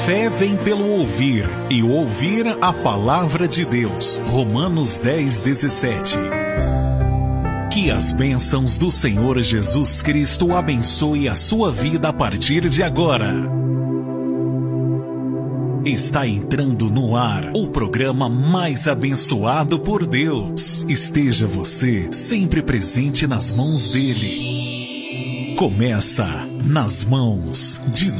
fé vem pelo ouvir, e ouvir a palavra de Deus. Romanos 10:17. Que as bênçãos do Senhor Jesus Cristo abençoe a sua vida a partir de agora. Está entrando no ar o programa mais abençoado por Deus. Esteja você sempre presente nas mãos dele. Começa Nas Mãos de